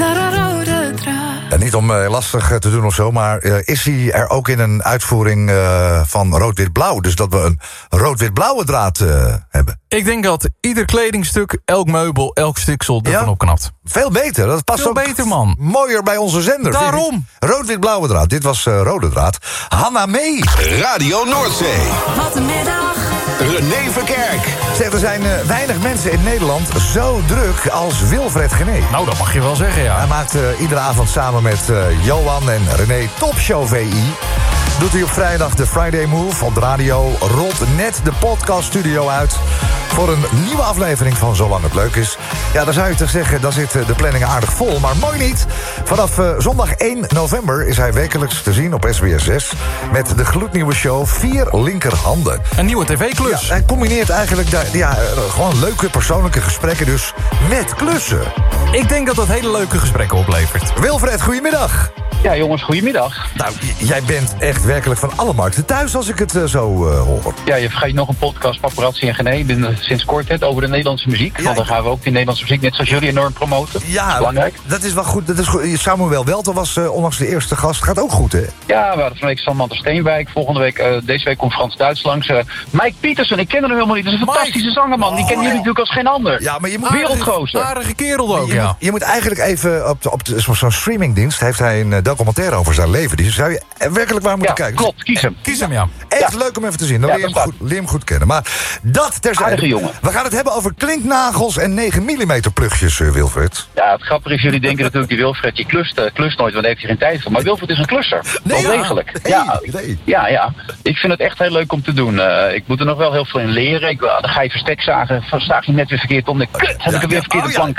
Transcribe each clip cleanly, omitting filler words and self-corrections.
naar een rode draad. Niet om lastig te doen of zo, maar is hij er ook in een uitvoering van rood-wit-blauw? Dus dat we een rood-wit-blauwe draad hebben. Ik denk dat ieder kledingstuk, elk meubel, elk stiksel ervan opknapt. Veel beter. Dat past Veel ook beter, man. Mooier bij onze zender. Daarom. Rood-wit-blauwe draad. Dit was rode draad. Hanna Mee. Radio Noordzee. Wat een middag. René Verkerk. Zeg, er zijn weinig mensen in Nederland zo druk als Wilfred Genee. Nou, dat mag je wel zeggen, ja. Hij maakt iedere avond samen met Johan en René Topshow VI. Doet hij op vrijdag de Friday Move op de radio. Rolt net de podcaststudio uit voor een nieuwe aflevering van Zolang het leuk is. Ja, dan zou je toch zeggen, dan zit de planning aardig vol. Maar mooi niet. Vanaf zondag 1 november is hij wekelijks te zien op SBS 6... met de gloednieuwe show 4 linkerhanden. Een nieuwe tv-klus. Ja, hij combineert eigenlijk gewoon leuke persoonlijke gesprekken dus met klussen. Ik denk dat dat hele leuke gesprekken oplevert. Wilfred, goedemiddag. Ja, jongens, goedemiddag. Nou, jij bent echt werkelijk van alle markten thuis als ik het zo hoor. Ja, je vergeet nog een podcast, Paparazzi en Genee. Ik ben sinds kort over de Nederlandse muziek. Ja, want dan gaan we ook die Nederlandse muziek, net zoals jullie, enorm promoten. Ja, belangrijk. Dat is wel goed. Dat is goed. Samuel Welten was onlangs de eerste gast. Gaat ook goed, hè? Ja, we hadden van week Samantha Steenwijk. Volgende week, deze week komt Frans Duits langs. Mike Pietersen, ik ken hem helemaal niet. Dat is een fantastische zangerman. Die kennen jullie natuurlijk als geen ander. Ja, maar je moet... Wereldgozer. Aardige kerel ook, ja. Je moet eigenlijk even op zo'n streamingdienst... heeft hij een documentaire over zijn leven. Die zou je werkelijk waar moeten kijken. Klopt, kies hem. Kies hem, ja. Echt leuk om even te zien. Dan leer je hem goed kennen. Maar dat terzijde. Aardige jongen. We gaan het hebben over klinknagels en 9 mm plugjes, Wilfred. Ja, het grappige is, jullie denken natuurlijk, die Wilfred, die klust nooit, want daar heeft hij geen tijd voor. Maar Wilfred is een klusser. Nee, wel ja. degelijk. Nee. Ja. Ik vind het echt heel leuk om te doen. Ik moet er nog wel heel veel in leren. Dan ga je verstek zagen. Zaag je net weer verkeerd om. Kut, heb ik er weer verkeerde plank.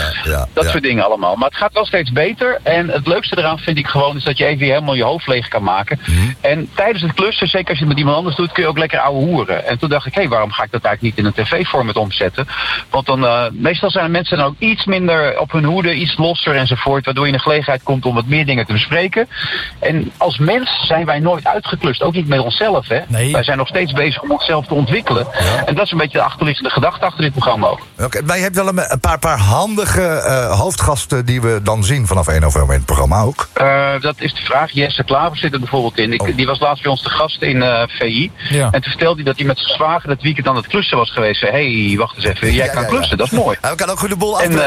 Dat soort dingen allemaal. Maar het gaat wel steeds beter. En het leukste eraan vind ik gewoon is dat je even helemaal je hoofd leeg kan maken. En tijdens het klussen, zeker als je het met iemand anders doet, kun je ook lekker ouwe hoeren. En toen dacht ik, waarom ga ik dat eigenlijk niet in een tv-format omzetten? Want dan, meestal zijn de mensen dan ook iets minder op hun hoede, iets losser enzovoort, waardoor je in de gelegenheid komt om wat meer dingen te bespreken. En als mens zijn wij nooit uitgeklust, ook niet met onszelf, hè? Nee. Wij zijn nog steeds bezig om onszelf te ontwikkelen. Ja. En dat is een beetje de achterliggende gedachte achter dit programma ook. Oké, maar je hebt wel een paar handige hoofdgasten die we dan zien vanaf 1 november in het programma ook. Dat is de vraag. Jesse Klaver zit er bijvoorbeeld in. Die was laatst bij ons te gast in VI. Ja. En toen vertelde hij dat hij met zijn zwager dat weekend aan het klussen was geweest. Zei, wacht eens even, jij kan klussen, dat is mooi. Hij kan ook goed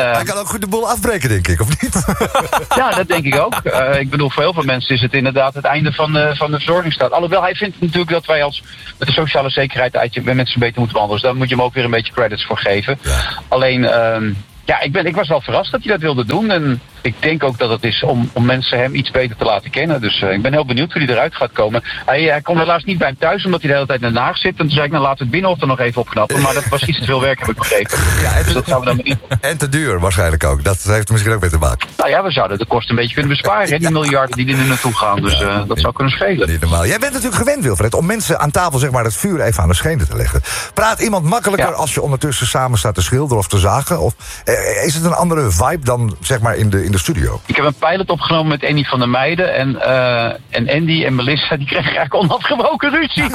de boel afbreken, denk ik, of niet? Ja, dat denk ik ook. Ik bedoel, voor heel veel mensen is het inderdaad het einde van de verzorgingsstaat. Alhoewel, hij vindt natuurlijk dat wij met de sociale zekerheid mensen beter moeten behandelen. Dus daar moet je hem ook weer een beetje credits voor geven. Ja. Alleen, ik was wel verrast dat hij dat wilde doen. En ik denk ook dat het is om mensen hem iets beter te laten kennen. Dus ik ben heel benieuwd hoe hij eruit gaat komen. Hij komt helaas niet bij hem thuis, omdat hij de hele tijd in Den Haag zit. En toen zei ik, laten we het Binnenhof er nog even opknappen. Maar dat was iets te veel werk, heb ik begrepen. Ja, dus dat zouden we dan niet. En te duur waarschijnlijk ook. Dat heeft er misschien ook mee te maken. Nou ja, we zouden de kosten een beetje kunnen besparen. Hè? Die miljarden die er nu naartoe gaan. Dus dat zou kunnen schelen. Niet normaal. Jij bent natuurlijk gewend, Wilfred, om mensen aan tafel zeg maar het vuur even aan de schenen te leggen. Praat iemand makkelijker als je ondertussen samen staat te schilderen of te zagen? Of is het een andere vibe dan zeg maar in de studio? Ik heb een pilot opgenomen met Andy van der Meijden. En Andy en Melissa, die kregen eigenlijk onafgebroken ruzie.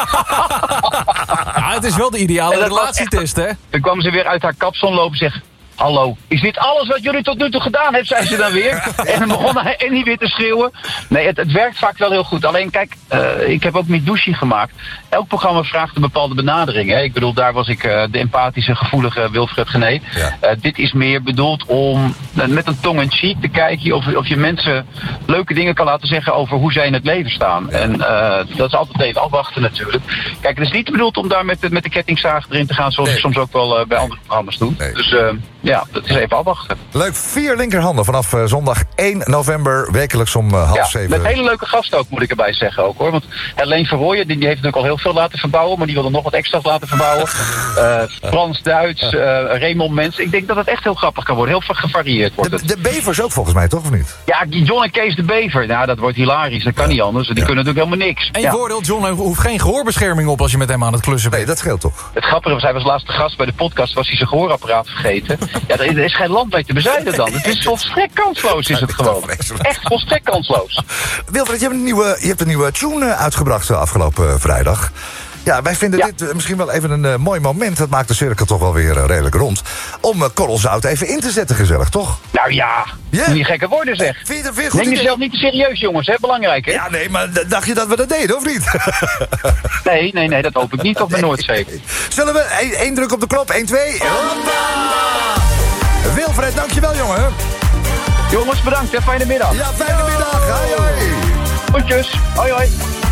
Ja, het is wel de ideale relatietest, hè? Dan kwam ze weer uit haar kapsalon lopen en zegt: hallo, is dit alles wat jullie tot nu toe gedaan hebben, zei ze dan weer. En dan begon Andy weer te schreeuwen. Nee, het werkt vaak wel heel goed. Alleen kijk, ik heb ook Midushi gemaakt. Elk programma vraagt een bepaalde benadering. Hè. Ik bedoel, daar was ik de empathische, gevoelige Wilfred Genee. Ja. Dit is meer bedoeld om met een tong in cheek te kijken of je mensen leuke dingen kan laten zeggen over hoe zij in het leven staan. Ja. En dat is altijd even afwachten natuurlijk. Kijk, het is niet bedoeld om daar met de kettingzaag erin te gaan, zoals ik soms ook wel bij andere programma's doe. Nee. Dus ja, dat is even afwachten. Leuk, 4 linkerhanden vanaf zondag 1 november, wekelijks om 6:30. Met hele leuke gasten ook, moet ik erbij zeggen ook, hoor. Want Helene Verrooyen, die heeft natuurlijk al heel veel laten verbouwen, maar die wilde nog wat extra's laten verbouwen. Frans Duits, Raymond Mens. Ik denk dat het echt heel grappig kan worden. Heel gevarieerd wordt het. De Bevers ook volgens mij, toch, of niet? Ja, John en Kees de Bever. Nou, dat wordt hilarisch. Dat kan niet anders. Die kunnen natuurlijk helemaal niks. En je voordeel, John hoeft geen gehoorbescherming op als je met hem aan het klussen bent. Nee, dat scheelt toch? Het grappige was, hij was laatst de gast bij de podcast, was hij zijn gehoorapparaat vergeten. Ja, er is geen land mee te bezijden dan. Het is volstrekt kansloos, is het gewoon. Echt volstrekt kansloos. Wilfred, je hebt een nieuwe tune uitgebracht afgelopen vrijdag. Ja, wij vinden dit misschien wel even een mooi moment. Dat maakt de cirkel toch wel weer redelijk rond. Om korrelzout even in te zetten, gezellig, toch? Ja, Nou ja, niet gekke woorden zeg. Vind je goed Neem idee? jezelf niet te serieus, jongens, hè? Belangrijk, hè? Ja, nee, maar dacht je dat we dat deden, of niet? Nee, dat hoop ik niet op de Noordzee. Zullen we één druk op de knop? 1, 2. Wilfred, dankjewel, jongen. Jongens, bedankt, hè? Fijne middag. Ja, fijne middag. Hoi, hoi. Groetjes. Hoi, hoi.